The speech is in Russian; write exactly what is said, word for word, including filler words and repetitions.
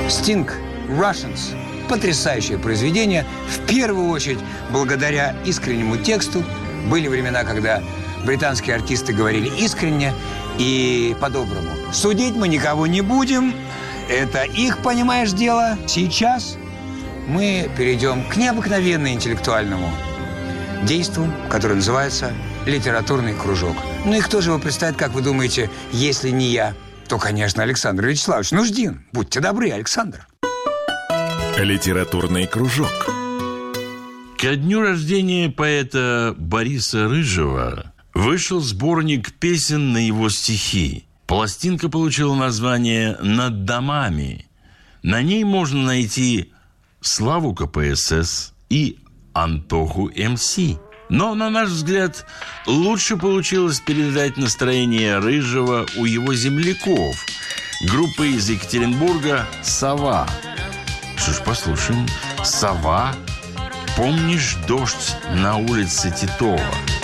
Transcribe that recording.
Sting, Russians. Потрясающее произведение. В первую очередь, благодаря искреннему тексту. Были времена, когда британские артисты говорили искренне и по-доброму. Судить мы никого не будем. Это их, понимаешь, дело. Сейчас мы перейдем к необыкновенно интеллектуальному действу, которое называется «Литературный кружок». Ну и кто же его представит, как вы думаете, если не я, то, конечно, Александр Вячеславович Нуждин. Будьте добры, Александр. Литературный кружок. Ко дню рождения поэта Бориса Рыжего вышел сборник песен на его стихи. Пластинка получила название «Над домами». На ней можно найти Славу ка пэ эс эс и Антоху эм си. Но, на наш взгляд, лучше получилось передать настроение Рыжего у его земляков, группы из Екатеринбурга «Сова». Что ж, послушаем. «Сова». Помнишь дождь на улице Титова?